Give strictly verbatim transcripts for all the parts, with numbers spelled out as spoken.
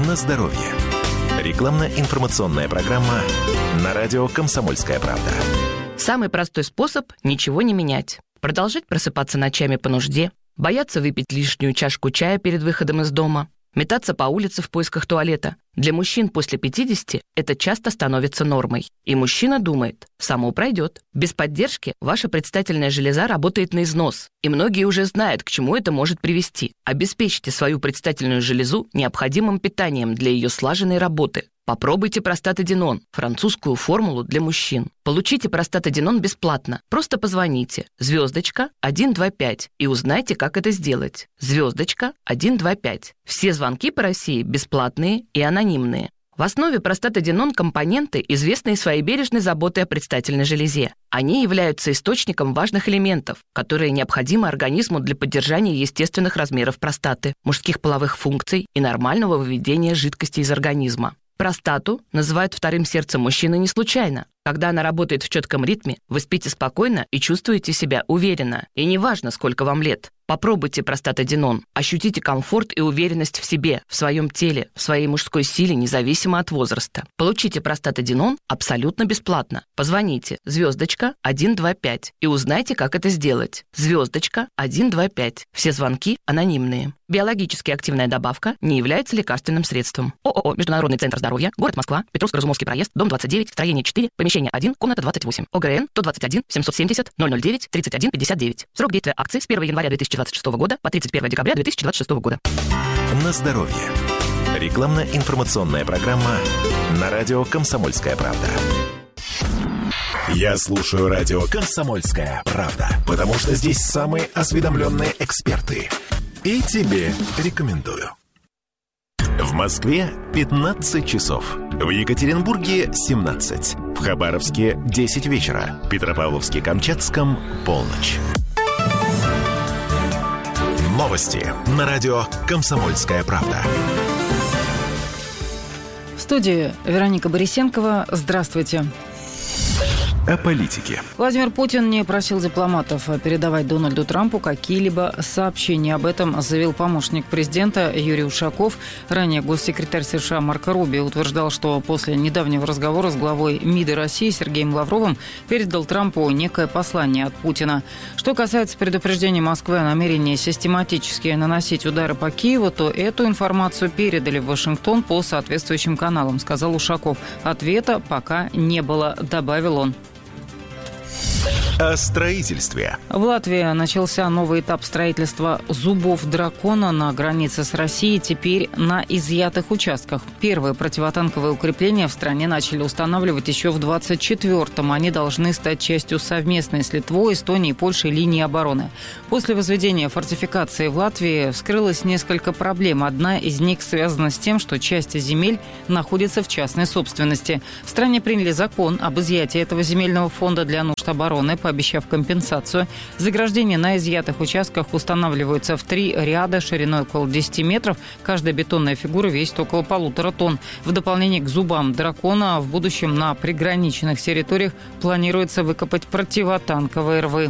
на здоровье. Рекламно-информационная программа на радио «Комсомольская правда». Самый простой способ – ничего не менять. Продолжать просыпаться ночами по нужде, бояться выпить лишнюю чашку чая перед выходом из дома, метаться по улице в поисках туалета. Для мужчин после пятидесяти это часто становится нормой. И мужчина думает, само пройдет. Без поддержки ваша предстательная железа работает на износ. И многие уже знают, к чему это может привести. Обеспечьте свою предстательную железу необходимым питанием для ее слаженной работы. Попробуйте простатадинон, французскую формулу для мужчин. Получите простатадинон бесплатно. Просто позвоните звездочка один два пять и узнайте, как это сделать. Звездочка один два пять. Все звонки по России бесплатные и анонимные. В основе простатадинон компоненты, известные своей бережной заботой о предстательной железе. Они являются источником важных элементов, которые необходимы организму для поддержания естественных размеров простаты, мужских половых функций и нормального выведения жидкости из организма. Простату называют вторым сердцем мужчины не случайно. Когда она работает в четком ритме, вы спите спокойно и чувствуете себя уверенно. И неважно, сколько вам лет. Попробуйте простатадинон. Ощутите комфорт и уверенность в себе, в своем теле, в своей мужской силе, независимо от возраста. Получите простатадинон абсолютно бесплатно. Позвоните звездочка один два пять и узнайте, как это сделать. Звездочка один два пять. Все звонки анонимные. Биологически активная добавка не является лекарственным средством. ООО «Международный центр здоровья», город Москва, Петровско-Разумовский проезд, дом двадцать девять, строение четыре, помещение один, комната двадцать восемь. ОГРН сто двадцать один семьсот семьдесят ноль ноль девять тридцать один пятьдесят девять. Срок действия акции с первого января две тысячи двадцать шестого года по тридцать первого декабря две тысячи двадцать шестого года. На здоровье. Рекламно-информационная программа на радио «Комсомольская правда». Я слушаю радио «Комсомольская правда», потому что здесь самые осведомленные эксперты. И тебе рекомендую. В Москве пятнадцать часов. В Екатеринбурге семнадцать. В Хабаровске десять вечера. В Петропавловске-Камчатском полночь. Новости на радио «Комсомольская правда». В студии Вероника Борисенкова. Здравствуйте. О политике. Владимир Путин не просил дипломатов передавать Дональду Трампу какие-либо сообщения. Об этом заявил помощник президента Юрий Ушаков. Ранее госсекретарь США Марко Рубио утверждал, что после недавнего разговора с главой МИДа России Сергеем Лавровым передал Трампу некое послание от Путина. Что касается предупреждения Москвы о намерении систематически наносить удары по Киеву, то эту информацию передали в Вашингтон по соответствующим каналам, сказал Ушаков. Ответа пока не было, добавил он. О строительстве. В Латвии начался новый этап строительства зубов дракона на границе с Россией, теперь на изъятых участках. Первые противотанковые укрепления в стране начали устанавливать еще в двадцать четвёртом. Они должны стать частью совместной с Литвой, Эстонией и Польшей линии обороны. После возведения фортификации в Латвии вскрылось несколько проблем. Одна из них связана с тем, что часть земель находится в частной собственности. В стране приняли закон об изъятии этого земельного фонда для нужд обороны, пообещав компенсацию. Заграждения на изъятых участках устанавливаются в три ряда шириной около десяти метров. Каждая бетонная фигура весит около полутора тонн. В дополнение к зубам дракона в будущем на приграничных территориях планируется выкопать противотанковые рвы.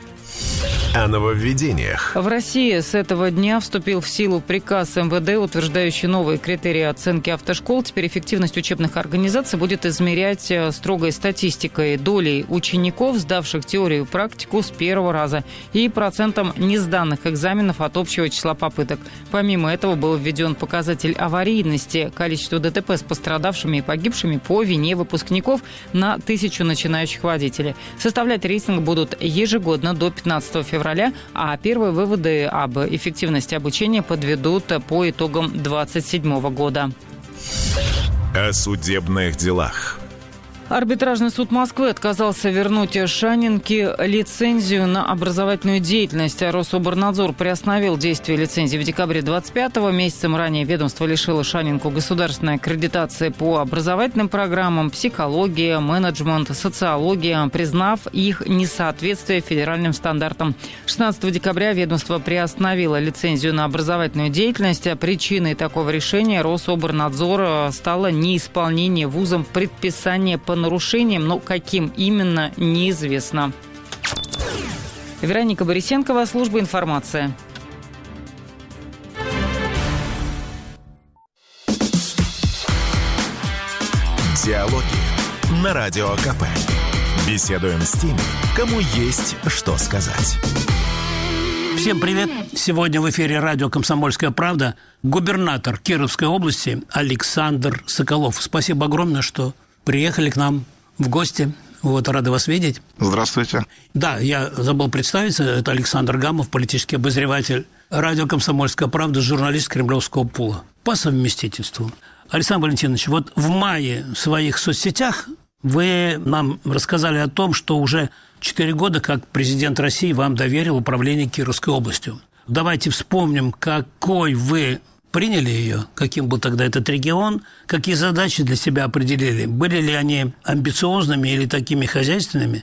О нововведениях. В России с этого дня вступил в силу приказ эм вэ дэ, утверждающий новые критерии оценки автошкол. Теперь эффективность учебных организаций будет измерять строгой статистикой, долей учеников, сдавших теорию и практику с первого раза, и процентом несданных экзаменов от общего числа попыток. Помимо этого был введен показатель аварийности, количество дэ тэ пэ с пострадавшими и погибшими по вине выпускников на тысячу начинающих водителей. Составлять рейтинг будут ежегодно до пятнадцатого февраля, а первые выводы об эффективности обучения подведут по итогам двадцать седьмого года. О судебных делах. Арбитражный суд Москвы отказался вернуть Шанинке лицензию на образовательную деятельность. Рособорнадзор приостановил действие лицензии в декабре двадцать пятого. Месяцем ранее ведомство лишило Шанинку государственной аккредитации по образовательным программам психология, менеджмент, социология, признав их несоответствие федеральным стандартам. шестнадцатого декабря ведомство приостановило лицензию на образовательную деятельность. Причиной такого решения Рособорнадзора стало неисполнение вузом предписания по нарушением, но каким именно, неизвестно. Вероника Борисенкова, служба информации. Диалоги на Радио КП. Беседуем с теми, кому есть что сказать. Всем привет! Сегодня в эфире радио «Комсомольская правда» губернатор Кировской области Александр Соколов. Спасибо огромное, что приехали к нам в гости. Вот, рады вас видеть. Здравствуйте. Да, я забыл представиться. Это Александр Гамов, политический обозреватель радио «Комсомольская правда», журналист Кремлевского пула по совместительству. Александр Валентинович, вот в мае в своих соцсетях вы нам рассказали о том, что уже четыре года как президент России вам доверил управление Кировской областью. Давайте вспомним, какой вы приняли ее, каким был тогда этот регион, какие задачи для себя определили. Были ли они амбициозными или такими хозяйственными?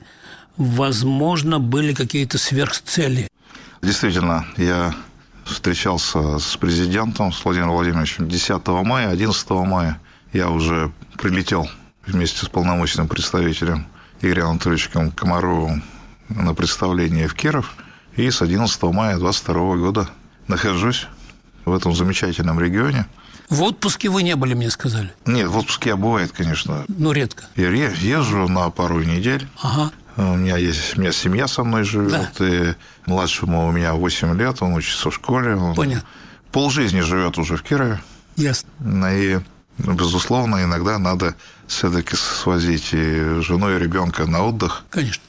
Возможно, были какие-то сверхцели. Действительно, я встречался с президентом, с Владимиром Владимировичем десятого мая, одиннадцатого мая. Я уже прилетел вместе с полномочным представителем Игорем Анатольевичем Комаровым на представление в Киров. И с одиннадцатого мая двадцать второго года нахожусь в этом замечательном регионе. В отпуске вы не были, мне сказали? Нет, в отпуске я бывает, конечно. Ну, редко. Я езжу на пару недель. Ага. У меня есть, у меня семья со мной живет, да. И младшему у меня восемь лет, он учится в школе. Он Понятно. Полжизни живет уже в Кирове. Ясно. И, безусловно, иногда надо все-таки свозить и жену, и ребенка на отдых. Конечно.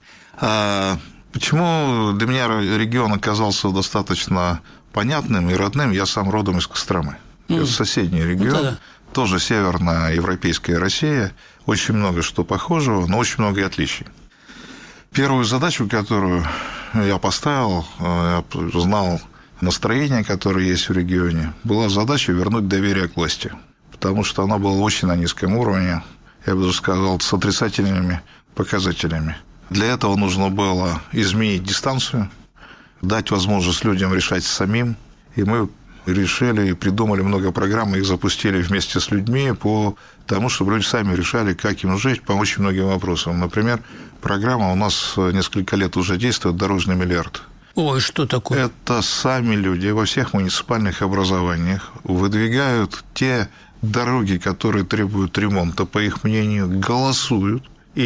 А почему для меня регион оказался достаточно понятным и родным? Я сам родом из Костромы. Mm. Это соседний регион. Ну, да. Тоже северноевропейская Россия. Очень много что похожего, но очень много и отличий. Первую задачу, которую я поставил, я знал настроение, которое есть в регионе, была задача вернуть доверие к власти, потому что она была очень на низком уровне, я бы даже сказал, с отрицательными показателями. Для этого нужно было изменить дистанцию, дать возможность людям решать самим, и мы решили и придумали много программ, их запустили вместе с людьми по тому, чтобы люди сами решали, как им жить по очень многим вопросам. Например, программа у нас несколько лет уже действует «Дорожный миллиард». Ой, что такое? Это сами люди во всех муниципальных образованиях выдвигают те дороги, которые требуют ремонта, по их мнению, голосуют.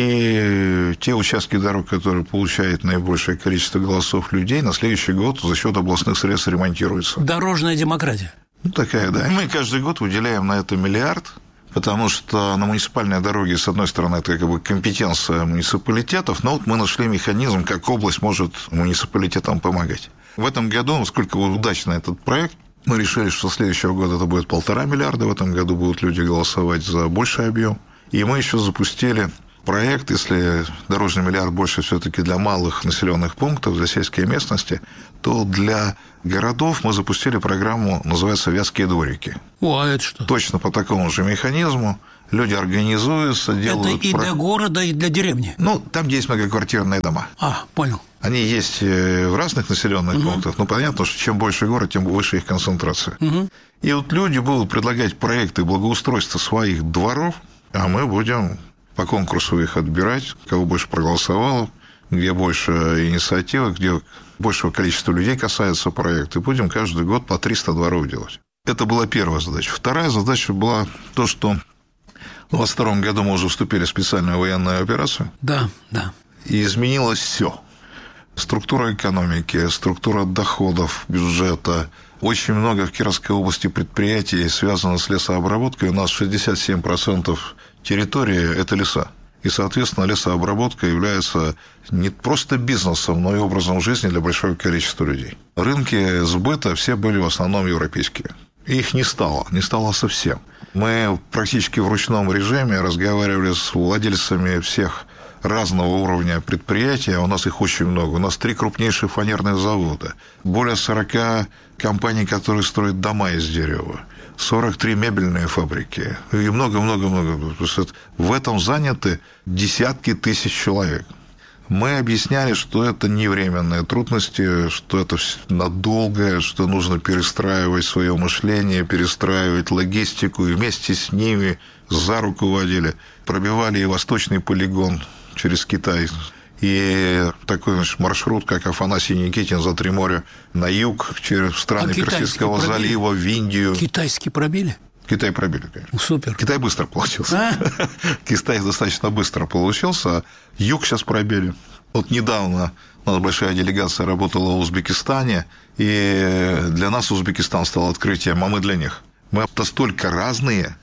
И те участки дорог, которые получают наибольшее количество голосов людей, на следующий год за счет областных средств ремонтируются. Дорожная демократия. Ну, такая, да. Мы каждый год выделяем на это миллиард, потому что на муниципальные дороги, с одной стороны, это как бы компетенция муниципалитетов, но вот мы нашли механизм, как область может муниципалитетам помогать. В этом году, насколько удачно этот проект, мы решили, что со следующего года это будет полтора миллиарда, в этом году будут люди голосовать за больший объем. И мы еще запустили проект, если дорожный миллиард больше все-таки для малых населенных пунктов, для сельской местности, то для городов мы запустили программу, называется «Вятские дворики». О, а это что? Точно по такому же механизму. Люди организуются, делают... Это и про... для города, и для деревни? Ну, там есть многоквартирные дома. А, понял. Они есть в разных населенных угу. пунктах, но понятно, что чем больше город, тем выше их концентрация. Угу. И вот люди будут предлагать проекты благоустройства своих дворов, а мы будем по конкурсу их отбирать, кого больше проголосовало, где больше инициативы, где большего количества людей касается проекта, и будем каждый год по триста дворов делать. Это была первая задача. Вторая задача была то, что в двадцать втором году мы уже вступили в специальную военную операцию. Да, да. И изменилось все. Структура экономики, структура доходов, бюджета. Очень много в Кировской области предприятий связано с лесообработкой. У нас шестьдесят семь процентов территории – это леса. И, соответственно, лесообработка является не просто бизнесом, но и образом жизни для большого количества людей. Рынки сбыта все были в основном европейские. И их не стало, не стало совсем. Мы практически в ручном режиме разговаривали с владельцами всех разного уровня предприятия, у нас их очень много. У нас три крупнейших фанерных завода, более сорока компаний, которые строят дома из дерева, сорок три мебельные фабрики и много-много-много. В этом заняты десятки тысяч человек. Мы объясняли, что это не временные трудности, что это надолго, что нужно перестраивать свое мышление, перестраивать логистику, и вместе с ними за руку водили. Пробивали и восточный полигон через Китай, и такой, значит, маршрут, как Афанасий Никитин за три моря на юг, через страны а Персидского залива, в Индию. Китайский пробили? Китай пробили, конечно. Супер. Китай быстро получился. А? Китай достаточно быстро получился. Юг сейчас пробили. Вот недавно у нас большая делегация работала в Узбекистане, и для нас Узбекистан стал открытием, а мы для них. Мы настолько разные,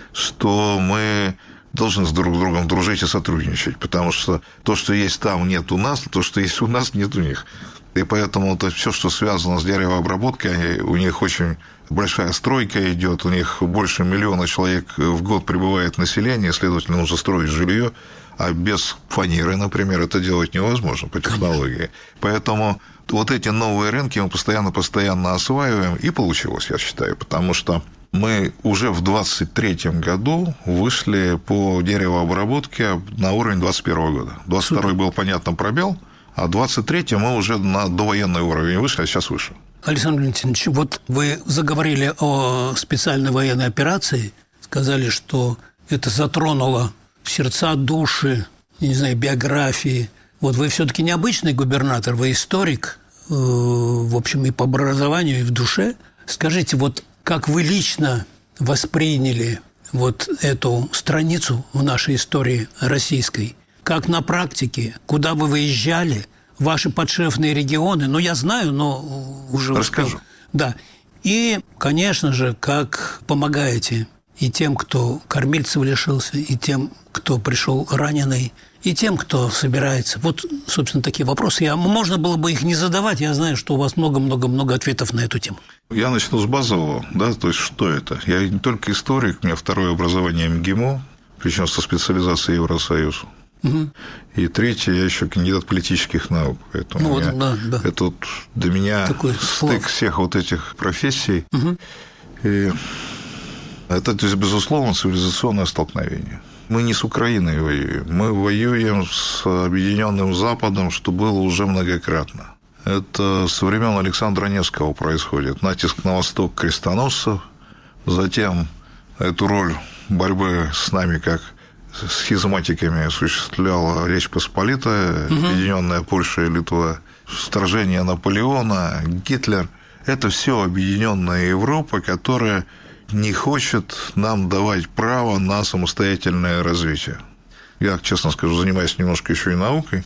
что мы должны с друг с другом дружить и сотрудничать, потому что то, что есть там, нет у нас, то, что есть у нас, нет у них. И поэтому это все, что связано с деревообработкой, у них очень большая стройка идет, у них больше миллиона человек в год прибывает население, следовательно, нужно строить жилье, а без фанеры, например, это делать невозможно по технологии. Поэтому вот эти новые рынки мы постоянно-постоянно осваиваем, и получилось, я считаю, потому что мы уже в двадцать третьем году вышли по деревообработке на уровень двадцать первого года. двадцать второй был, понятно, пробел, а в двадцать третьем мы уже на довоенный уровень вышли, а сейчас выше. Александр Валентинович, вот вы заговорили о специальной военной операции, сказали, что это затронуло сердца, души, не знаю, биографии. Вот вы все-таки необычный губернатор, вы историк, в общем, и по образованию, и в душе. Скажите, вот как вы лично восприняли вот эту страницу в нашей истории российской? Как на практике? Куда вы выезжали? Ваши подшефные регионы? Ну, я знаю, но уже... Расскажу. Успел. Да. И, конечно же, как помогаете и тем, кто кормильцев лишился, и тем, кто пришел раненый, и тем, кто собирается. Вот, собственно, такие вопросы. Я, можно было бы их не задавать, я знаю, что у вас много-много-много ответов на эту тему. Я начну с базового, да, то есть что это? Я не только историк, у меня второе образование МГИМО, причем со специализацией Евросоюз. Угу. И третье, я еще кандидат политических наук. Поэтому ну, я, вот, да, да. Это вот для меня такой стык слов. Всех вот этих профессий. Угу. И это, то есть, безусловно, цивилизационное столкновение. Мы не с Украиной воюем, мы воюем с Объединенным Западом, что было уже многократно. Это со времен Александра Невского происходит. Натиск на восток крестоносцев, затем эту роль борьбы с нами, как с схизматиками, осуществляла Речь Посполитая, угу. Объединенная Польша и Литва, вторжение Наполеона, Гитлер. Это все объединенная Европа, которая не хочет нам давать право на самостоятельное развитие. Я, честно скажу, занимаюсь немножко еще и наукой,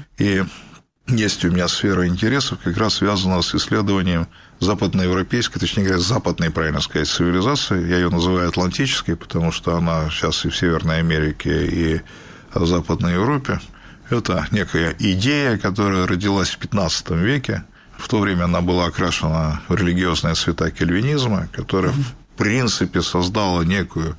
и есть у меня сфера интересов, как раз связана с исследованием западноевропейской, точнее говоря, западной, правильно сказать, цивилизации. Я ее называю атлантической, потому что она сейчас и в Северной Америке, и в Западной Европе. Это некая идея, которая родилась в пятнадцатом веке. В то время она была окрашена в религиозные цвета кальвинизма, которая в принципе создала некую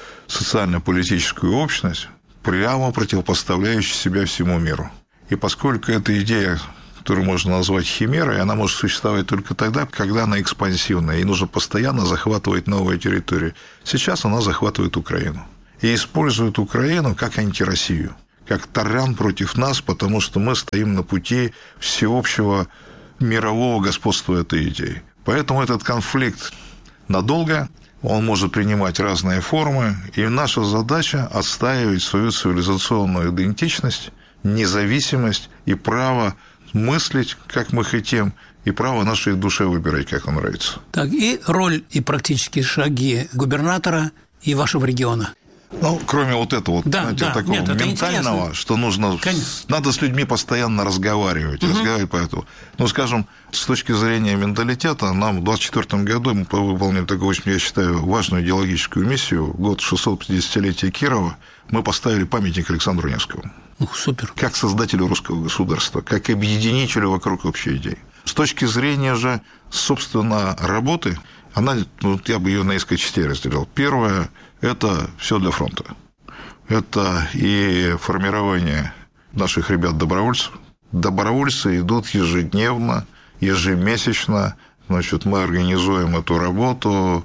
социально-политическую общность, прямо противопоставляющую себя всему миру. И поскольку эта идея, которую можно назвать химерой, она может существовать только тогда, когда она экспансивная, и нужно постоянно захватывать новые территории. Сейчас она захватывает Украину. И использует Украину как антироссию, как таран против нас, потому что мы стоим на пути всеобщего мирового господства этой идеи. Поэтому этот конфликт надолго, он может принимать разные формы, и наша задача – отстаивать свою цивилизационную идентичность, независимость и право мыслить, как мы хотим, и право нашей душе выбирать, как нам нравится. Так, и роль и практические шаги губернатора и вашего региона. Ну, кроме вот этого, да, знаете, да, такого нет, ментального, что нужно, Конечно. Надо с людьми постоянно разговаривать, угу. разговаривать по этому. Ну, скажем, с точки зрения менталитета, нам в двадцать четвёртом году мы выполнили такую, очень, я считаю, важную идеологическую миссию. Год шестисот-пятидесятилетия Кирова мы поставили памятник Александру Невскому. Ух, супер. Как создателю русского государства, как объединителю вокруг общей идеи. С точки зрения же, собственно, работы, она, ну, я бы ее на несколько частей разделил. Первое – это все для фронта. Это и формирование наших ребят-добровольцев. Добровольцы идут ежедневно, ежемесячно. Значит, мы организуем эту работу,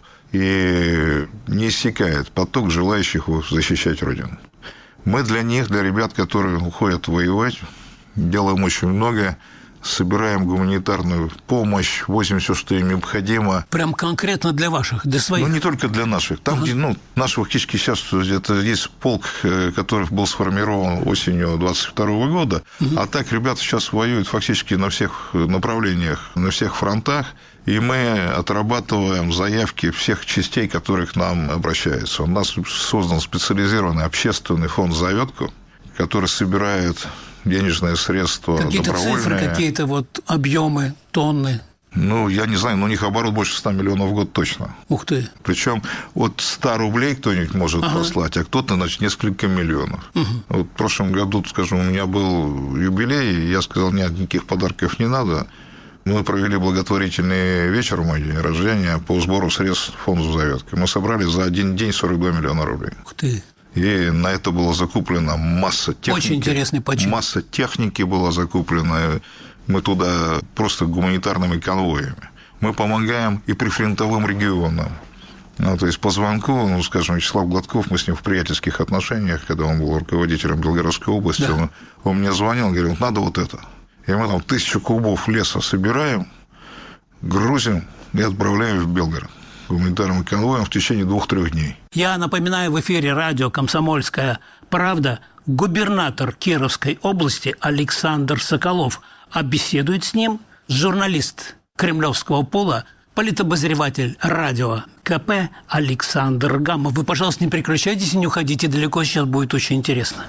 и не иссякает поток желающих защищать Родину. Мы для них, для ребят, которые уходят воевать, делаем очень многое собираем гуманитарную помощь, возим все, что им необходимо. Прям конкретно для ваших, для своих? Ну, не только для наших. Там, uh-huh. где, ну, наши фактически сейчас это есть полк, который был сформирован осенью двадцать второго года, uh-huh. а так ребята сейчас воюют фактически на всех направлениях, на всех фронтах, и мы отрабатываем заявки всех частей, которые к нам обращаются. У нас создан специализированный общественный фонд «Заветку», который собирает денежные средства какие-то добровольные. Цифры, какие-то вот объемы, тонны? Ну, я не знаю, но у них оборот больше ста миллионов в год точно. Ух ты. Причем от ста рублей кто-нибудь может ага. послать, а кто-то, значит, несколько миллионов. Угу. Вот в прошлом году, скажем, у меня был юбилей, и я сказал, нет, никаких подарков не надо. Мы провели благотворительный вечер в мой день рождения по сбору средств фонда «Заветки». Мы собрали за один день сорок два миллиона рублей. Ух ты. И на это была закуплена масса техники. Очень интересный почерк. Масса техники была закуплена. Мы туда просто гуманитарными конвоями. Мы помогаем и прифронтовым регионам. Ну, то есть по звонку, ну, скажем, Вячеслав Гладков, мы с ним в приятельских отношениях, когда он был руководителем Белгородской области, да. он, он мне звонил, говорил, надо вот это. И мы там тысячу кубов леса собираем, грузим и отправляем в Белгород гуманитарным конвоем в течение двух-трех дней. Я напоминаю, в эфире радио «Комсомольская правда» губернатор Кировской области Александр Соколов, а беседует с ним журналист кремлевского пола, политобозреватель радио КП Александр Гамов. Вы, пожалуйста, не прекращайтесь и не уходите далеко, сейчас будет очень интересно.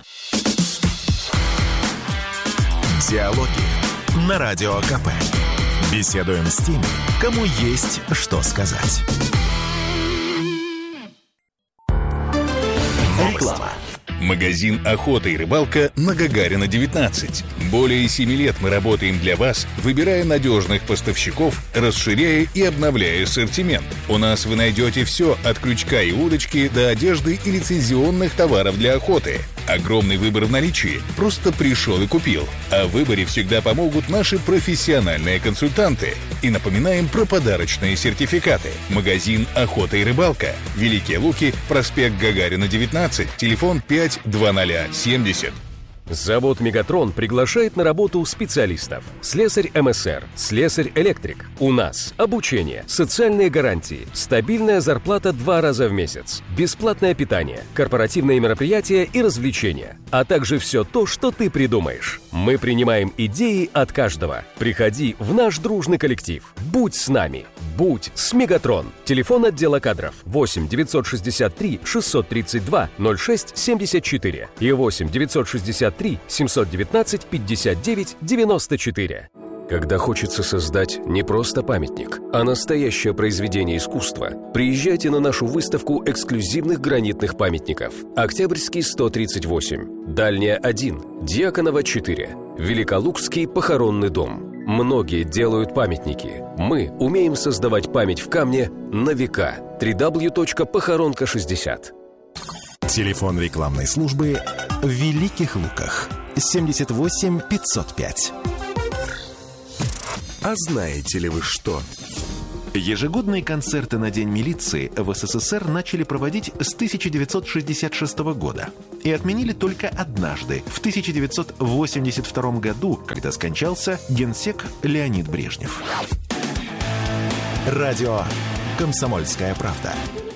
Диалоги на Радио КП. Беседуем с теми, кому есть что сказать. Реклама. Магазин «Охота и рыбалка» на Гагарина, девятнадцать. Более семи лет мы работаем для вас, выбирая надежных поставщиков, расширяя и обновляя ассортимент. У нас вы найдете все от крючка и удочки до одежды и лицензионных товаров для охоты. Огромный выбор в наличии. Просто пришел и купил. А в выборе всегда помогут наши профессиональные консультанты. И напоминаем про подарочные сертификаты. Магазин «Охота и рыбалка». Великие Луки, проспект Гагарина, девятнадцать, телефон пять двадцать семьдесят. Завод «Мегатрон» приглашает на работу специалистов. Слесарь эм эс эр, слесарь-электрик. У нас обучение, социальные гарантии, стабильная зарплата два раза в месяц, бесплатное питание, корпоративные мероприятия и развлечения, а также все то, что ты придумаешь. Мы принимаем идеи от каждого. Приходи в наш дружный коллектив. Будь с нами. Будь с «Мегатрон». Телефон отдела кадров восемь девятьсот шестьдесят три шестьсот тридцать два ноль шесть семьдесят четыре и восемь девятьсот шестьдесят три семьсот девятнадцать пятьдесят девять девяносто четыре. Когда хочется создать не просто памятник, а настоящее произведение искусства, приезжайте на нашу выставку эксклюзивных гранитных памятников. Октябрьский сто тридцать восемь, Дальняя один, Дьяконова четыре, Великолукский похоронный дом. Многие делают памятники. Мы умеем создавать память в камне на века. дабл ю дабл ю дабл ю точка похоронка шестьдесят. Телефон рекламной службы в Великих Луках. семьдесят восемь пятьсот пять. А знаете ли вы что? Ежегодные концерты на День милиции в эс эс эс эр начали проводить с тысяча девятьсот шестьдесят шестого года и отменили только однажды, в тысяча девятьсот восемьдесят втором году, когда скончался генсек Леонид Брежнев. Радио «Комсомольская правда».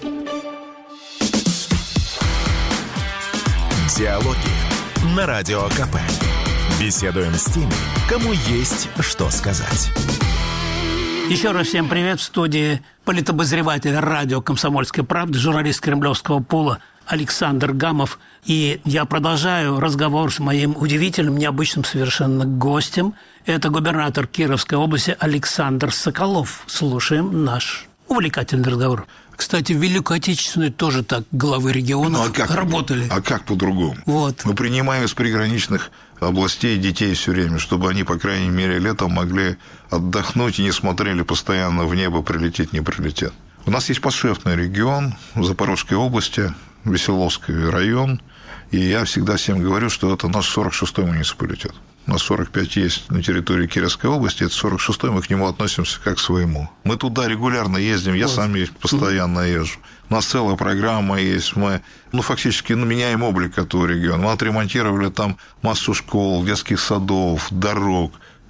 Диалоги на Радио КП. Беседуем с теми, кому есть что сказать. Еще раз всем привет. В студии политобозреватель радио «Комсомольская правда», журналист кремлевского пола Александр Гамов. И я продолжаю разговор с моим удивительным, необычным совершенно гостем. Это губернатор Кировской области Александр Соколов. Слушаем наш увлекательный разговор. Кстати, в Великую Отечественную тоже так главы регионов ну, а как, работали. А как по-другому? Вот. Мы принимаем из приграничных областей детей все время, чтобы они, по крайней мере, летом могли отдохнуть и не смотрели постоянно в небо, прилетит, не прилетит. У нас есть подшефный регион в Запорожской области, Веселовский район, и я всегда всем говорю, что это наш сорок шестой муниципалитет. У нас сорок пять есть на территории Кировской области, это сорок шестой, мы к нему относимся как к своему. Мы туда регулярно ездим, я сам постоянно езжу. У нас целая программа есть, мы ну, фактически ну, меняем облик этого региона. Мы отремонтировали там массу школ, детских садов, дорог,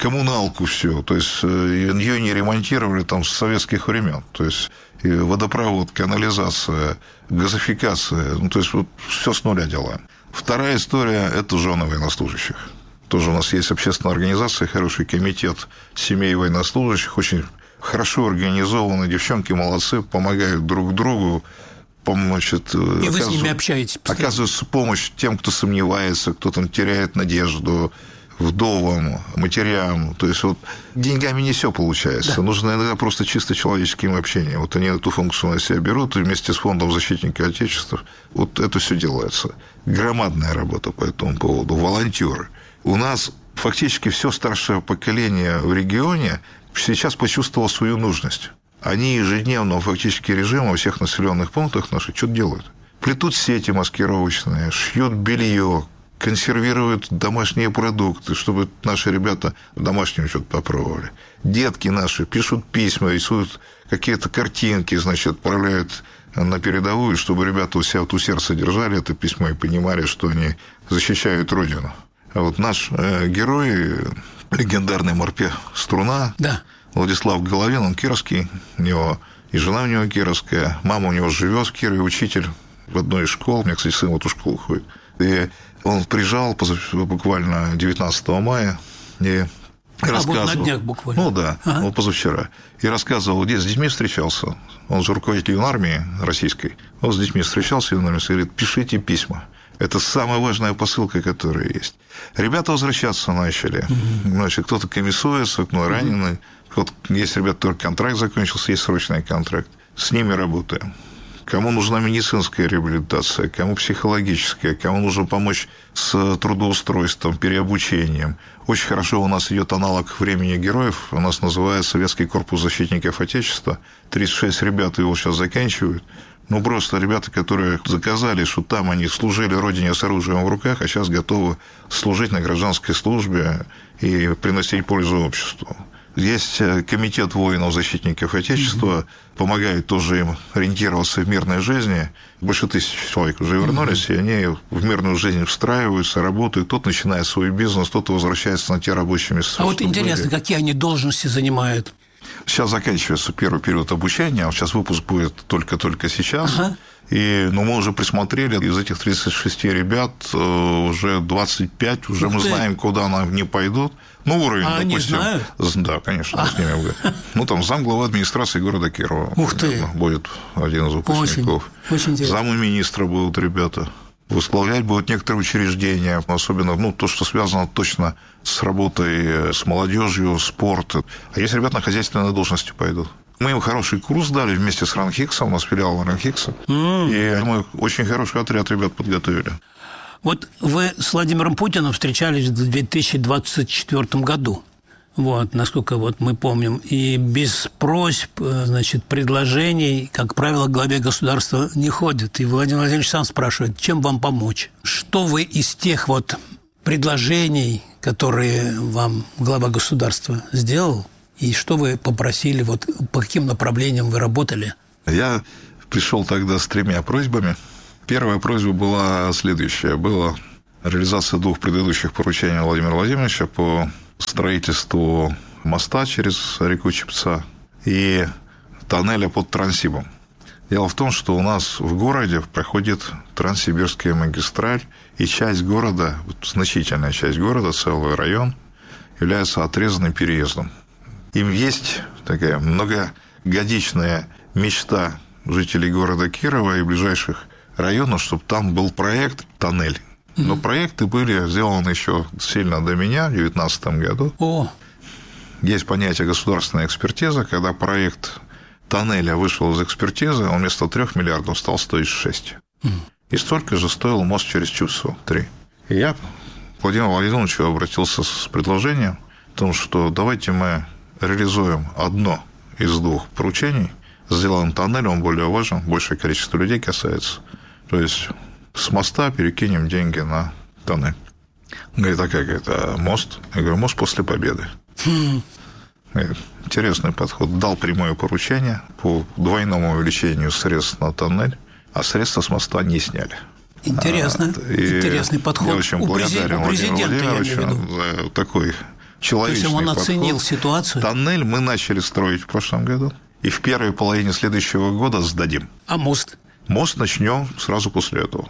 коммуналку всю, то есть ее не ремонтировали там с советских времен, то есть и водопровод, канализация, газификация, ну, то есть вот все с нуля делаем. Вторая история – это жены военнослужащих. Тоже у нас есть общественная организация, хороший комитет семей военнослужащих, очень хорошо организованы, девчонки молодцы, помогают друг другу. Значит, и вы оказ... с ними общаетесь? Оказывается помощь тем, кто сомневается, кто там теряет надежду, вдовам, матерям. То есть вот деньгами не все получается. Да. Нужно иногда просто чисто человеческим общением. Вот они эту функцию на себя берут, и вместе с Фондом защитника Отечества вот это все делается. Громадная работа по этому поводу. Волонтеры. У нас фактически все старшее поколение в регионе сейчас почувствовало свою нужность. Они ежедневно, фактически режима во всех населенных пунктах наших что-то делают. Плетут сети маскировочные, шьют белье, консервируют домашние продукты, чтобы наши ребята домашнего что-то попробовали. Детки наши пишут письма, рисуют какие-то картинки, значит, отправляют на передовую, чтобы ребята у себя вот у сердца держали это письмо и понимали, что они защищают Родину. А вот наш э, герой, легендарный морпех Струна, да. Владислав Головин, он кировский, у него и жена у него кировская, мама у него живет в Кирове, учитель в одной из школ, у меня, кстати, сын в эту школу ходит. И он приезжал буквально девятнадцатого мая и рассказывал... А вот на днях буквально. Ну да, ага. Вот позавчера. И рассказывал, где с детьми встречался, он же руководитель юнармии российской, он с детьми встречался, юнармии, и говорит, пишите письма. Это самая важная посылка, которая есть. Ребята возвращаться начали. Mm-hmm. Значит, кто-то комиссуется, кто раненый. Вот есть ребята, которые контракт закончился, есть срочный контракт. С ними работаем. Кому нужна медицинская реабилитация, кому психологическая, кому нужно помочь с трудоустройством, переобучением. Очень хорошо у нас идет аналог «Времени героев». У нас называется Советский корпус защитников Отечества. тридцать шесть ребят его сейчас заканчивают. Ну, просто ребята, которые заказали, что там они служили Родине с оружием в руках, а сейчас готовы служить на гражданской службе и приносить пользу обществу. Есть комитет воинов-защитников Отечества, mm-hmm. помогает тоже им ориентироваться в мирной жизни. Больше тысячи человек уже вернулись, mm-hmm. и они в мирную жизнь встраиваются, работают. Кто-то начинает свой бизнес, кто-то возвращается на те рабочие места. А вот интересно, были. Какие они должности занимают? Сейчас заканчивается первый период обучения, а сейчас выпуск будет только-только сейчас. Ага. И, ну, мы уже присмотрели, из этих тридцати шести ребят уже двадцать пять, уже Ух мы ты. знаем, куда они пойдут. Ну, уровень, а допустим. Они знают? Да, конечно, а. с ними будет. Ну, там замглавы администрации города Кирова. Ух ты. Будет один из выпускников. Очень, очень замы министра будут ребята. Возглавлять будут некоторые учреждения, особенно ну, то, что связано точно с работой с молодежью, спортом. А есть ребята на хозяйственные должности пойдут. Мы им хороший курс дали вместе с РАНХИКСом, у нас филиал РАНХИКСа, mm. и мы очень хороший отряд ребят подготовили. Вот вы с Владимиром Путиным встречались в две тысячи двадцать четвёртом году. Вот, насколько вот мы помним, и без просьб, значит, предложений, как правило, к главе государства не ходят. И Владимир Владимирович сам спрашивает, чем вам помочь? Что вы из тех вот предложений, которые вам глава государства сделал, и что вы попросили, вот по каким направлениям вы работали? Я пришел тогда с тремя просьбами. Первая просьба была следующая. Была реализация двух предыдущих поручений Владимира Владимировича по строительству моста через реку Чепца и тоннеля под Транссибом. Дело в том, что у нас в городе проходит Транссибирская магистраль, и часть города, значительная часть города, целый район, является отрезанным переездом. Им есть такая многогодичная мечта жителей города Кирова и ближайших районов, чтобы там был проект «Тоннель». Но проекты были сделаны еще сильно до меня, в две тысячи девятнадцатом году. О. Есть понятие государственная экспертиза, когда проект тоннеля вышел из экспертизы, он вместо трех миллиардов стал стоить шесть. Mm. И столько же стоил мост через Чусу, три. И я к Владимиру Владимировичу обратился с предложением о том, что давайте мы реализуем одно из двух поручений, сделаем тоннель, он более важен, большее количество людей касается. То есть с моста перекинем деньги на тоннель. Он говорит, а как это мост? Я говорю, мост после победы. Хм. Интересный подход. Дал прямое поручение по двойному увеличению средств на тоннель, а средства с моста не сняли. Интересно. А, Интересный подход. Я очень благодарен Владимиру Владимировичу за такой человечный подход. То есть он оценил подход. ситуацию? Тоннель мы начали строить в прошлом году, и в первой половине следующего года сдадим. А мост? Мост начнем сразу после этого.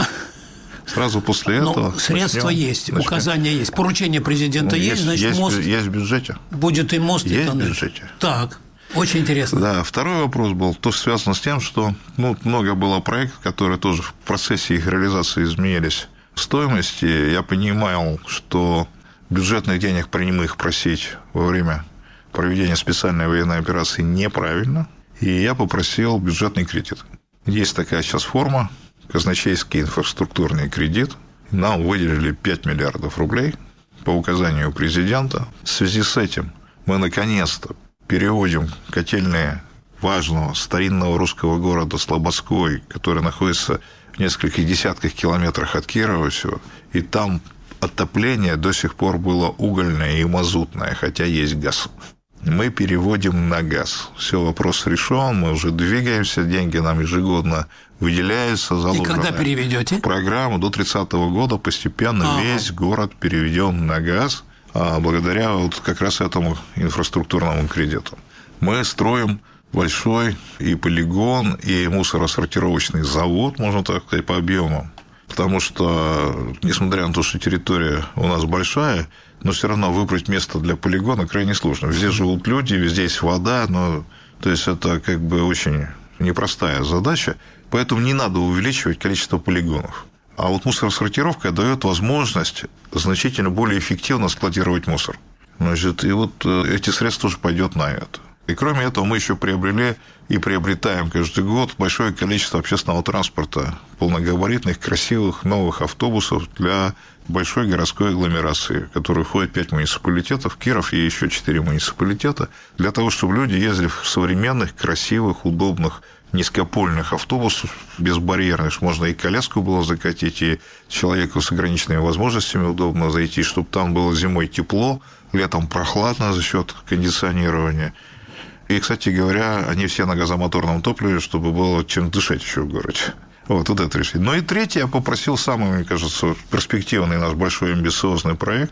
Сразу после Но этого. Средства начнем, есть, начнем. Указания есть, поручение президента ну, есть, есть, значит, есть, мост. Есть в бюджете. Будет и мост, есть и тоннель. Есть в бюджете. Так. Очень интересно. Да, второй вопрос был, тоже связан с тем, что ну, много было проектов, которые тоже в процессе их реализации изменились в стоимости. Я понимал, что бюджетных денег прямых просить во время проведения специальной военной операции неправильно, и я попросил бюджетный кредит. Есть такая сейчас форма, казначейский инфраструктурный кредит. Нам выделили пять миллиардов рублей по указанию президента. В связи с этим мы наконец-то переводим котельные важного старинного русского города Слободской, который находится в нескольких десятках километрах от Кирова всего, и там отопление до сих пор было угольное и мазутное, хотя есть газ. Мы переводим на газ. Все, вопрос решен, мы уже двигаемся, деньги нам ежегодно выделяются, заложены. И когда переведете? Программу до тридцатого года постепенно ага. весь город переведем на газ, благодаря вот как раз этому инфраструктурному кредиту. Мы строим большой и полигон, и мусоросортировочный завод, можно так сказать, по объемам. Потому что, несмотря на то, что территория у нас большая, но все равно выбрать место для полигона крайне сложно. Везде живут люди, везде есть вода, но, то есть это как бы очень непростая задача, поэтому не надо увеличивать количество полигонов. А вот мусоросортировка дает возможность значительно более эффективно складировать мусор. Значит, и вот эти средства тоже пойдет на это. И кроме этого мы еще приобрели и приобретаем каждый год большое количество общественного транспорта, полногабаритных, красивых, новых автобусов для большой городской агломерации, в которую входит пять муниципалитетов, Киров и еще четыре муниципалитета, для того, чтобы люди ездили в современных, красивых, удобных, низкопольных автобусов, безбарьерных, чтобы можно и коляску было закатить, и человеку с ограниченными возможностями удобно зайти, чтобы там было зимой тепло, летом прохладно за счет кондиционирования. И, кстати говоря, они все на газомоторном топливе, чтобы было чем дышать еще в городе. Вот, вот это решение. Ну и третье, я попросил самый, мне кажется, перспективный наш большой амбициозный проект.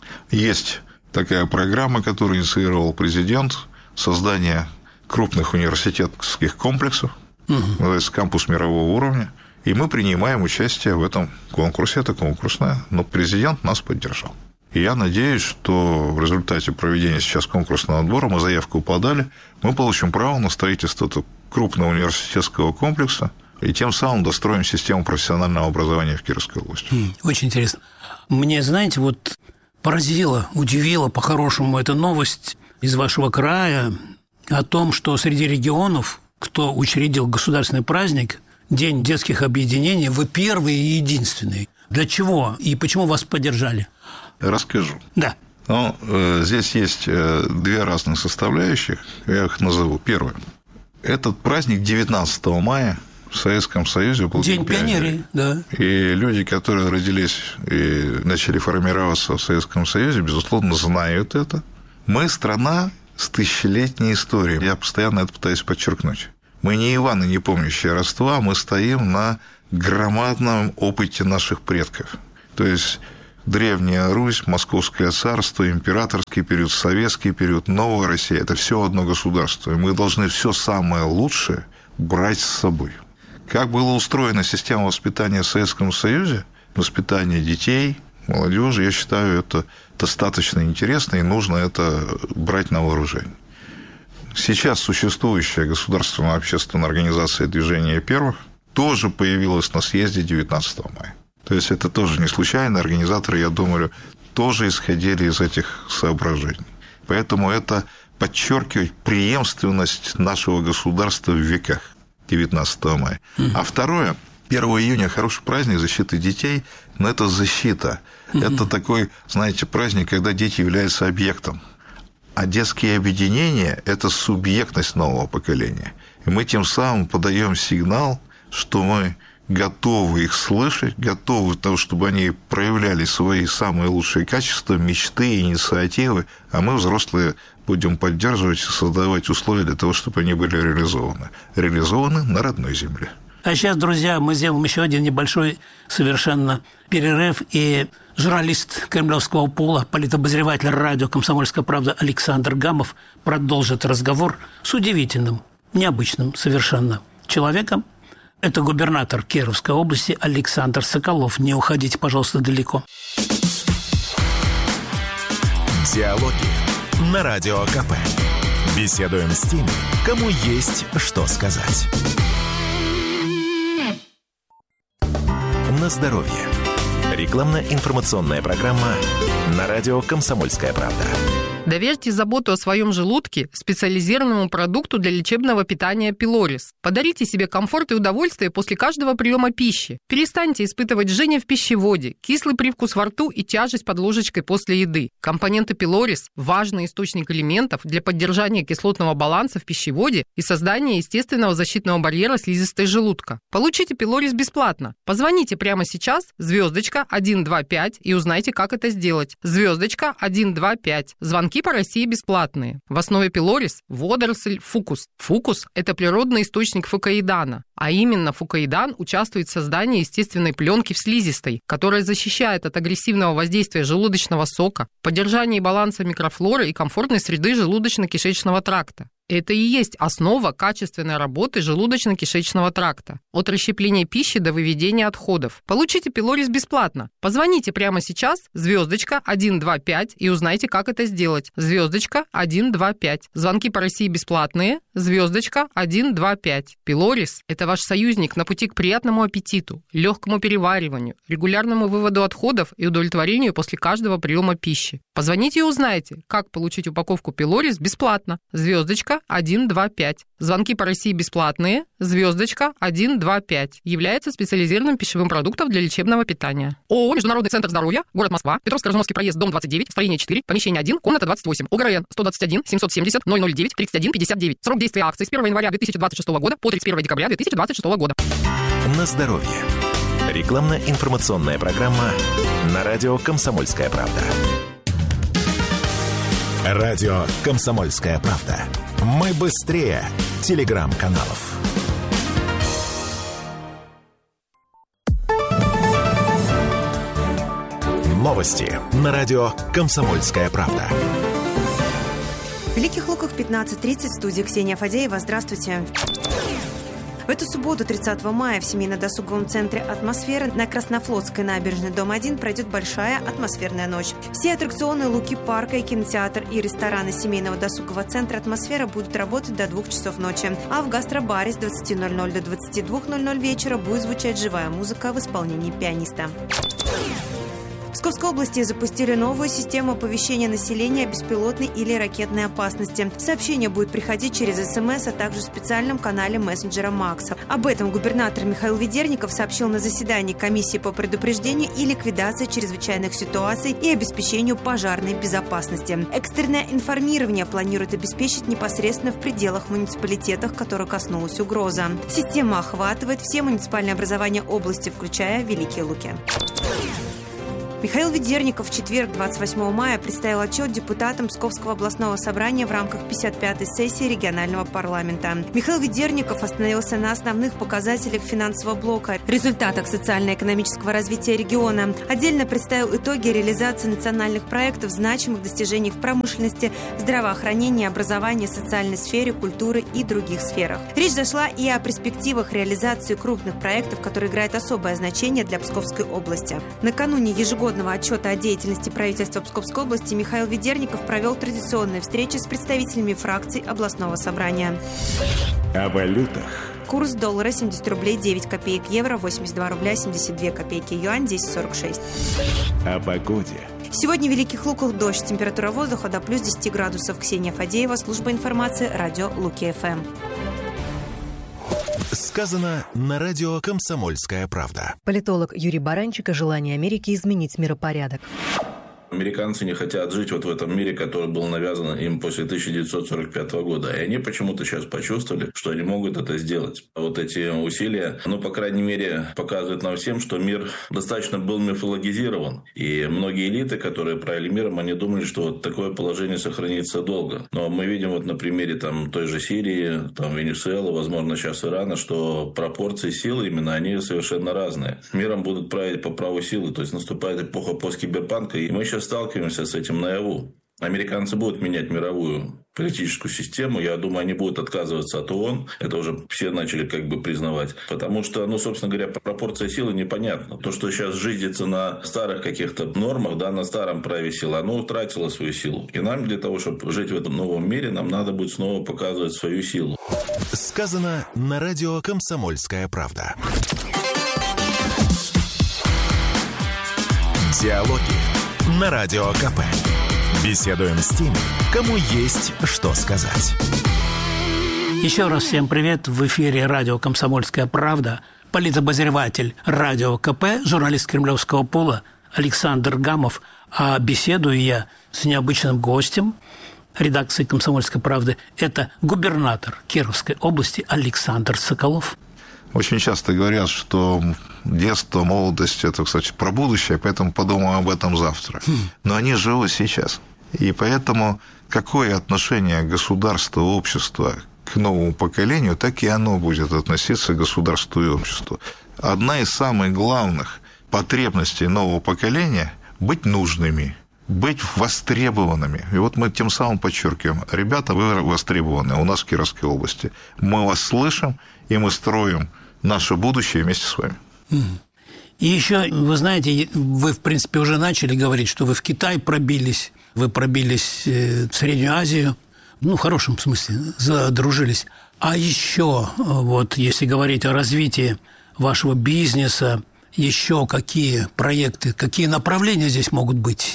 Есть такая программа, которую инициировал президент, создание крупных университетских комплексов, угу. называется «Кампус мирового уровня», и мы принимаем участие в этом конкурсе, это конкурсное, но президент нас поддержал. И я надеюсь, что в результате проведения сейчас конкурсного отбора, мы заявку подали, мы получим право на строительство этого крупного университетского комплекса, и тем самым достроим систему профессионального образования в Кировской области. Очень интересно. Мне, знаете, вот поразило, удивило по-хорошему эта новость из вашего края о том, что среди регионов, кто учредил государственный праздник, День детских объединений, вы первый и единственный. Для чего и почему вас поддержали? Расскажу. Да. Ну, здесь есть две разных составляющих, я их назову. Первое. Этот праздник девятнадцатого мая в Советском Союзе был День пионерии, да. И люди, которые родились и начали формироваться в Советском Союзе, безусловно, знают это. Мы страна с тысячелетней историей. Я постоянно это пытаюсь подчеркнуть. Мы не Иваны, не помнящие родства, мы стоим на громадном опыте наших предков. То есть Древняя Русь, Московское царство, императорский период, советский период, новая Россия – это все одно государство. И мы должны все самое лучшее брать с собой. Как была устроена система воспитания в Советском Союзе, воспитание детей, молодежи, я считаю, это достаточно интересно, и нужно это брать на вооружение. Сейчас существующая государственная общественная организация «Движение первых» тоже появилась на съезде девятнадцатого мая. То есть это тоже не случайно, организаторы, я думаю, тоже исходили из этих соображений. Поэтому это подчеркивает преемственность нашего государства в веках девятнадцатого мая. А второе, первого июня хороший праздник защиты детей, но это защита. Это такой, знаете, праздник, когда дети являются объектом. А детские объединения – это субъектность нового поколения. И мы тем самым подаем сигнал, что мы готовы их слышать, готовы к тому, чтобы они проявляли свои самые лучшие качества, мечты, инициативы, а мы, взрослые, будем поддерживать и создавать условия для того, чтобы они были реализованы. Реализованы на родной земле. А сейчас, друзья, мы сделаем еще один небольшой совершенно перерыв, и журналист кремлевского пула, политобозреватель радио «Комсомольская правда» Александр Гамов продолжит разговор с удивительным, необычным совершенно человеком. Это губернатор Кировской области Александр Соколов. Не уходите, пожалуйста, далеко. Диалоги на Радио КП. Беседуем с теми, кому есть что сказать. На здоровье. Рекламно-информационная программа на радио «Комсомольская правда». Доверьте заботу о своем желудке специализированному продукту для лечебного питания Пилорис. Подарите себе комфорт и удовольствие после каждого приема пищи. Перестаньте испытывать жжение в пищеводе, кислый привкус во рту и тяжесть под ложечкой после еды. Компоненты Пилорис – важный источник элементов для поддержания кислотного баланса в пищеводе и создания естественного защитного барьера слизистой желудка. Получите Пилорис бесплатно. Позвоните прямо сейчас, звездочка один два пять, и узнайте, как это сделать. Звездочка один два пять. Звонки по России бесплатные. В основе Пилорис – водоросль фукус. Фукус – это природный источник фукоидана, а именно фукоидан участвует в создании естественной пленки в слизистой, которая защищает от агрессивного воздействия желудочного сока, поддержании баланса микрофлоры и комфортной среды желудочно-кишечного тракта. Это и есть основа качественной работы желудочно-кишечного тракта. От расщепления пищи до выведения отходов. Получите Пилорис бесплатно. Позвоните прямо сейчас, звездочка один два пять, и узнайте, как это сделать. Звездочка один два пять. Звонки по России бесплатные. Звездочка один два пять. Пилорис – это ваш союзник на пути к приятному аппетиту, легкому перевариванию, регулярному выводу отходов и удовлетворению после каждого приема пищи. Позвоните и узнайте, как получить упаковку Пилорис бесплатно. Звездочка один два пять. Звонки по России бесплатные. Звездочка один два пять. Является специализированным пищевым продуктом для лечебного питания. ООО «Международный центр здоровья», город Москва, Петровско-Разумовский проезд, дом двадцать девять, строение четыре, помещение один, комната двадцать восемь, ОГРН сто двадцать один семьсот семьдесят ноль ноль девять тридцать один пятьдесят девять. Срок действия акции с первого января две тысячи двадцать шестого года по тридцать первого декабря две тысячи двадцать шестого года. На здоровье. Рекламно-информационная программа на радио «Комсомольская правда». Радио «Комсомольская правда». Мы быстрее телеграм-каналов. Новости на радио «Комсомольская правда». В Великих Луках пятнадцать тридцать, в студии Ксения Фадеева. Здравствуйте. В эту субботу, тридцатого мая, в семейно-досуговом центре «Атмосфера» на Краснофлотской набережной, дом один, пройдет большая атмосферная ночь. Все аттракционы, луки парка и кинотеатр и рестораны семейного досугового центра «Атмосфера» будут работать до двух часов ночи. А в гастробаре с двадцати ноль-ноль до двадцати двух ноль-ноль вечера будет звучать живая музыка в исполнении пианиста. В Псковской области запустили новую систему оповещения населения о беспилотной или ракетной опасности. Сообщение будет приходить через СМС, а также в специальном канале мессенджера Макса. Об этом губернатор Михаил Ведерников сообщил на заседании комиссии по предупреждению и ликвидации чрезвычайных ситуаций и обеспечению пожарной безопасности. Экстренное информирование планирует обеспечить непосредственно в пределах муниципалитетов, которых коснулась угроза. Система охватывает все муниципальные образования области, включая Великие Луки. Михаил Ведерников в четверг, двадцать восьмого мая, представил отчет депутатам Псковского областного собрания в рамках пятьдесят пятой сессии регионального парламента. Михаил Ведерников остановился на основных показателях финансового блока, результатах социально-экономического развития региона. Отдельно представил итоги реализации национальных проектов, значимых достижений в промышленности, здравоохранении, образовании, социальной сфере, культуры и других сферах. Речь зашла и о перспективах реализации крупных проектов, которые играют особое значение для Псковской области. Накануне ежегодного отчета о деятельности правительства Псковской области Михаил Ведерников провел традиционные встречи с представителями фракций областного собрания. О валютах. Курс доллара семьдесят рублей девять копеек, евро восемьдесят два рубля семьдесят две копейки, юань десять сорок шесть. О погоде. Сегодня в Великих Луках дождь, температура воздуха до плюс десяти градусов. Ксения Фадеева, служба информации, радио Луки-ФМ. Сказано на радио «Комсомольская правда». Политолог Юрий Баранчик о желании Америки изменить миропорядок. Американцы не хотят жить вот в этом мире, который был навязан им после тысяча девятьсот сорок пятого года. И они почему-то сейчас почувствовали, что они могут это сделать. Вот эти усилия, ну, по крайней мере, показывают нам всем, что мир достаточно был мифологизирован. И многие элиты, которые правили миром, они думали, что вот такое положение сохранится долго. Но мы видим вот на примере там, той же Сирии, там, Венесуэлы, возможно, сейчас Ирана, что пропорции силы именно, они совершенно разные. Миром будут править по праву силы. То есть наступает эпоха посткиберпанка, и мы сейчас сталкиваемся с этим наяву. Американцы будут менять мировую политическую систему. Я думаю, они будут отказываться от ООН. Это уже все начали как бы признавать. Потому что, ну, собственно говоря, пропорция силы непонятна. То, что сейчас жизнится на старых каких-то нормах, да, на старом праве силы, оно утратило свою силу. И нам для того, чтобы жить в этом новом мире, нам надо будет снова показывать свою силу. Сказано на радио «Комсомольская правда». Диалоги на Радио КП. Беседуем с теми, кому есть что сказать. Еще раз всем привет. В эфире радио «Комсомольская правда». Политобозреватель радио КП, журналист Кремлевского пула Александр Гамов. А беседую я с необычным гостем редакции «Комсомольской правды». Это губернатор Кировской области Александр Соколов. Очень часто говорят, что детство, молодость – это, кстати, про будущее, поэтому подумаем об этом завтра. Но они живут сейчас. И поэтому какое отношение государства, общества к новому поколению, так и оно будет относиться к государству и обществу. Одна из самых главных потребностей нового поколения – быть нужными, быть востребованными. И вот мы тем самым подчеркиваем: ребята, вы востребованы у нас в Кировской области. Мы вас слышим, и мы строим наше будущее вместе с вами. И еще, вы знаете, вы, в принципе, уже начали говорить, что вы в Китай пробились, вы пробились в Среднюю Азию, ну, в хорошем смысле, задружились. А еще, вот, если говорить о развитии вашего бизнеса, еще какие проекты, какие направления здесь могут быть?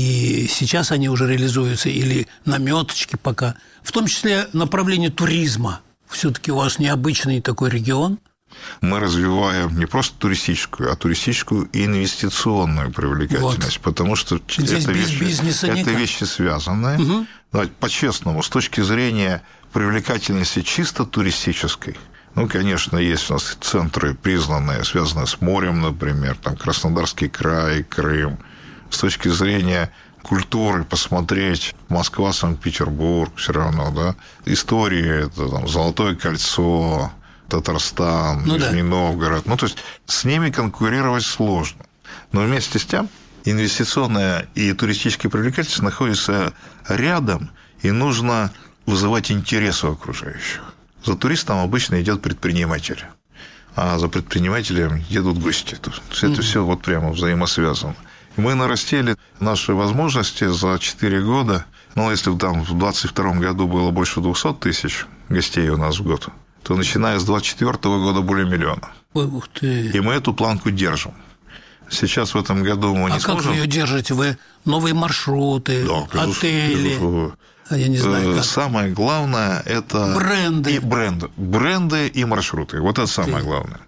И сейчас они уже реализуются, или наметочки пока, в том числе направление туризма. Все-таки у вас необычный такой регион. Мы развиваем не просто туристическую, а туристическую и инвестиционную привлекательность, вот. Потому что здесь это, без вещи, это вещи связанные. Угу. Давайте по-честному, с точки зрения привлекательности чисто туристической, ну, конечно, есть у нас центры признанные, связанные с морем, например, там Краснодарский край, Крым. С точки зрения культуры посмотреть Москва, Санкт-Петербург, все равно, да. Истории, это там Золотое кольцо, Татарстан, ну, Нижний да. Новгород. Ну, то есть с ними конкурировать сложно. Но вместе с тем инвестиционная и туристическая привлекательность находятся рядом, и нужно вызывать интерес у окружающих. За туристом обычно идет предприниматель, а за предпринимателем едут гости. То есть это mm-hmm. все вот прямо взаимосвязано. Мы нарастили наши возможности за четыре года. Ну, если там в двадцать втором году было больше двухсот тысяч гостей у нас в год, то начиная с двадцать четвёртого года более миллиона. Ух ты. И мы эту планку держим. Сейчас в этом году мы не а сможем... А как вы ее держите? Вы новые маршруты, да, отели... Безусловно. Я не знаю, как. Самое главное – это… Бренды. И бренды. Бренды и маршруты. Вот это самое Ты. главное.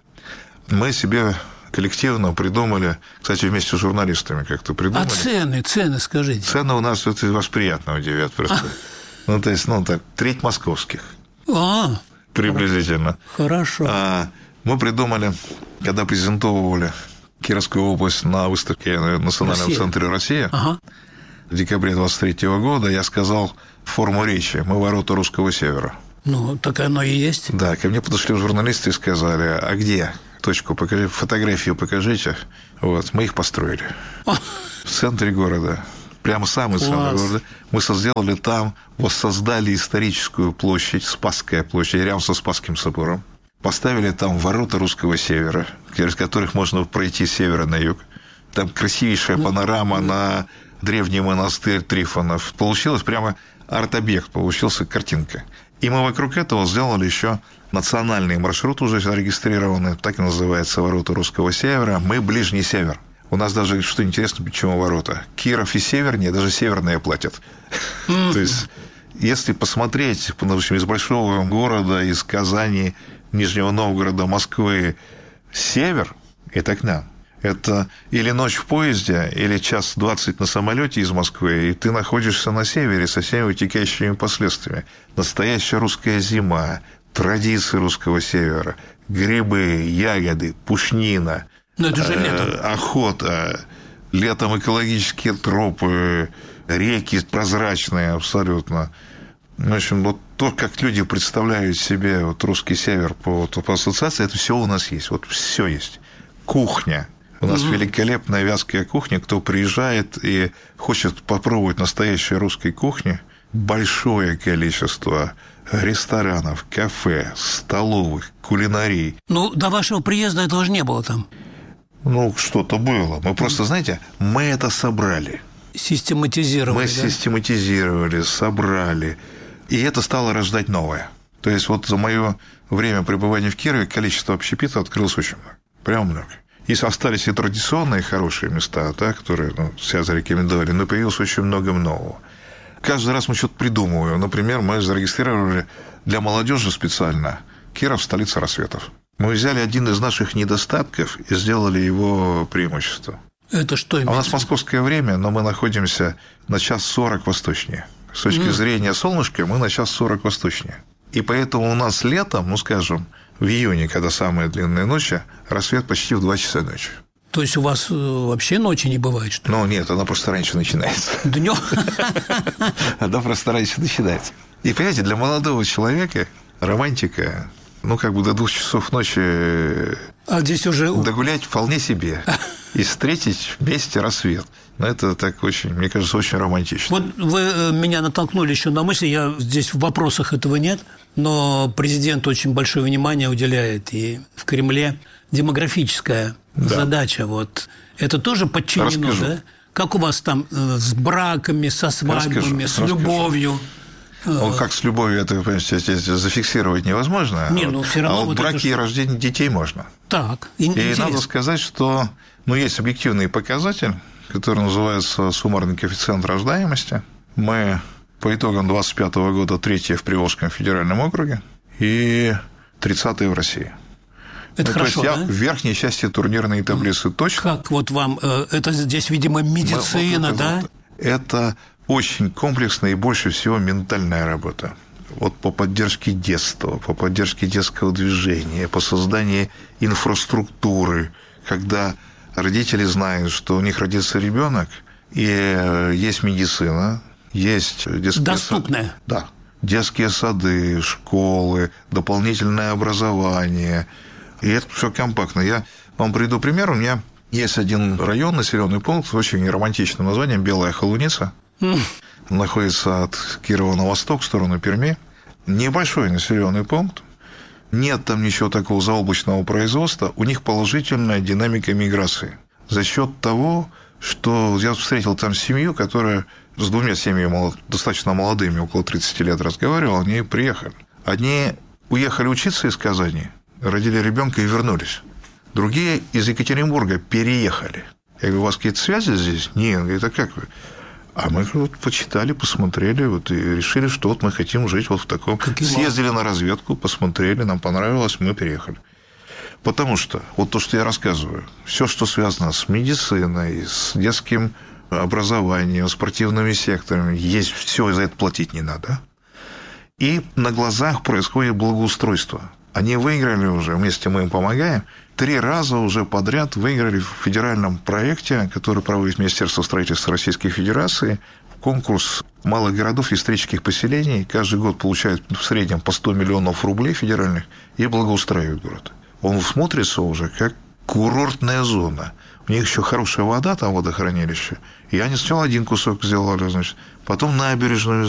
Мы себе коллективно придумали, кстати, вместе с журналистами как-то придумали. А цены, цены скажите. Цены у нас, это вас приятно удивят просто. А. Ну, то есть, ну, так, треть московских. А. Приблизительно. Хорошо. А, мы придумали, когда презентовывали Кировскую область на выставке в Национальном Россия. центре «Россия», ага. в декабре двадцать третьего года, я сказал форму речи: мы ворота русского севера. Ну, так оно и есть. Да, ко мне подошли журналисты и сказали: а где? Точку покажи, фотографию покажите. Вот, мы их построили. В центре города. Прямо самый-самый города. Мы сделали там, воссоздали историческую площадь, Спасская площадь, рядом со Спасским собором. Поставили там ворота русского севера, через которых можно пройти с севера на юг. Там красивейшая панорама на древний монастырь Трифонов. Получилось прямо арт-объект, получился картинка. И мы вокруг этого сделали еще национальный маршрут, уже зарегистрированный, так и называется «Ворота русского севера». Мы ближний север. У нас даже, что интересно, почему ворота? Киров и севернее, даже северные платят. То есть, если посмотреть, в общем, из большого города, из Казани, Нижнего Новгорода, Москвы, север – это к нам. Это или ночь в поезде, или час двадцать на самолете из Москвы, и ты находишься на севере со всеми вытекающими последствиями. Настоящая русская зима, традиции русского севера, грибы, ягоды, пушнина, Но это же летом. охота, летом экологические тропы, реки прозрачные абсолютно. В общем, вот то, как люди представляют себе вот русский север по, вот, по ассоциации, это все у нас есть. Вот все есть. Кухня. У нас угу. великолепная вятская кухня. Кто приезжает и хочет попробовать настоящей русской кухни, большое количество ресторанов, кафе, столовых, кулинарий. Ну, до вашего приезда этого же не было там. Ну, что-то было. Мы просто, знаете, мы это собрали. Систематизировали. Мы да? систематизировали, собрали. И это стало рождать новое. То есть, вот за мое время пребывания в Кирове количество общепита открылось очень много. Прям много. И остались и традиционные хорошие места, да, которые ну, себя зарекомендовали, но появилось очень много нового. Каждый раз мы что-то придумываем. Например, мы зарегистрировали для молодежи специально Киров – столица рассветов. Мы взяли один из наших недостатков и сделали его преимуществом. Это что имеется? А у нас московское время, но мы находимся на час сорок восточнее. С точки mm. зрения солнышка мы на час сорок восточнее. И поэтому у нас летом, ну, скажем, в июне, когда самые длинные ночи, рассвет почти в два часа ночи. То есть у вас вообще ночи не бывает, что ли? Ну, нет, она просто раньше начинается. Днём? Она просто раньше начинается. И, понимаете, для молодого человека романтика, ну, как бы до двух часов ночи а здесь уже... догулять вполне себе. И встретить вместе рассвет. Но это так очень, мне кажется, очень романтично. Вот вы меня натолкнули еще на мысль, я здесь в вопросах этого нет, но президент очень большое внимание уделяет и в Кремле демографическая да. задача. Вот. Это тоже подчинено, Расскажу. да? Как у вас там с браками, со свадьбами, Расскажу. с любовью? Ну, как с любовью, это, понимаете, зафиксировать невозможно. Не, ну, все равно а вот, вот браки это... и рождение детей можно. Так, и интересно. надо сказать, что ну, есть объективный показатель, который называется суммарный коэффициент рождаемости. Мы по итогам двадцать пятого года третье в Приволжском федеральном округе и тридцатые в России. Это ну, хорошо, то есть да? я в верхней части турнирной таблицы точно. Как вот вам, это здесь, видимо, медицина, вот, да? Вот, это очень комплексная и больше всего ментальная работа. Вот по поддержке детства, по поддержке детского движения, по созданию инфраструктуры, когда родители знают, что у них родится ребенок, и есть медицина, есть детские доступная. сады, да, детские сады, школы, дополнительное образование. И это все компактно. Я вам приведу пример. У меня есть один район, населенный пункт с очень романтичным названием Белая Холуница. Mm. Находится от Кирова на восток, в сторону Перми. Небольшой населенный пункт. Нет там ничего такого заоблачного производства. У них положительная динамика миграции. За счет того, что я встретил там семью, которая с двумя семьями достаточно молодыми, около тридцати лет разговаривал, они приехали. Одни уехали учиться из Казани, родили ребенка и вернулись. Другие из Екатеринбурга переехали. Я говорю, у вас какие-то связи здесь? Нет. Он говорит, а как вы? А мы вот почитали, посмотрели вот, и решили, что вот мы хотим жить вот в таком. Какие Съездили мало. на разведку, посмотрели, нам понравилось, мы переехали. Потому что вот то, что я рассказываю, все, что связано с медициной, с детским образованием, спортивными секторами, есть все, и за это платить не надо. И на глазах происходит благоустройство. Они выиграли уже, вместе мы им помогаем, три раза уже подряд выиграли в федеральном проекте, который проводит Министерство строительства Российской Федерации, конкурс малых городов и исторических поселений. Каждый год получают в среднем по сто миллионов рублей федеральных и благоустраивают город. Он смотрится уже как курортная зона. У них еще хорошая вода, там водохранилище. И они сначала один кусок сделали, значит, потом набережную